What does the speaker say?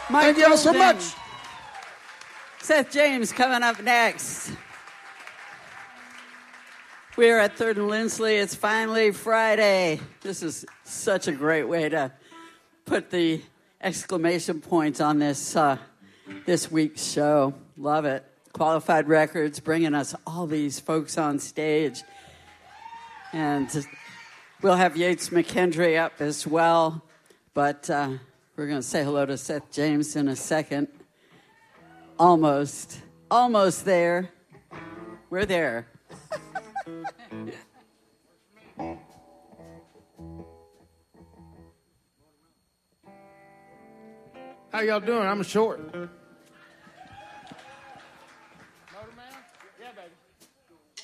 Thank y'all so much. Seth James coming up next. We're at 3rd and Lindsley. It's finally Friday. This is such a great way to put the exclamation points on this this week's show. Love it. Qualified Records bringing us all these folks on stage. And we'll have Yates McKendry up as well. But we're going to say hello to Seth James in a second. Almost there. We're there. How y'all doing? I'm short.